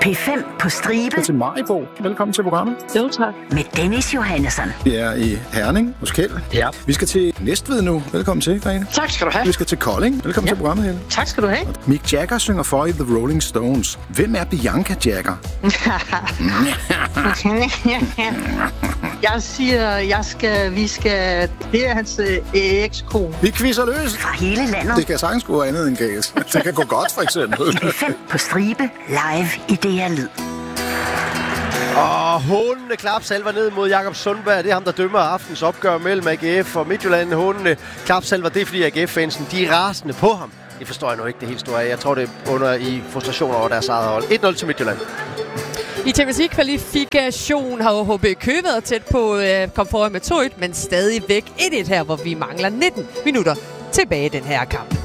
P5 på stribe. Til Maribo. Velkommen til programmet. Jo, tak. Med Dennis Johannesson. Vi er i Herning hos Kjeld. Ja. Vi skal til Næstved nu. Velkommen til, Grete. Tak skal du have. Vi skal til Kolding. Velkommen til programmet, Helle. Tak skal du have. Mick Jagger synger for i The Rolling Stones. Hvem er Bianca Jagger? Jeg siger, vi skal... Det er hans ekskone. Vi quizzer løs. Fra hele landet. Det kan sagtens gå andet end gas. Det kan gå godt, for eksempel. P5 på stribe. Live i DR Lyd. Og hånende klapsalver ned mod Jakob Sundberg. Det er ham, der dømmer aftens opgør mellem AGF og Midtjylland. Hånende klapsalver, det er fordi AGF-fansen, de er rasende på ham. Det forstår jeg nu ikke det helt store af. Jeg tror, det under i frustration over deres eget hold. 1-0 til Midtjylland. I Champions League-kvalifikation har HB Køge været tæt på at komme foran med 2-1, men stadigvæk 1-1 her, hvor vi mangler 19 minutter tilbage i den her kamp.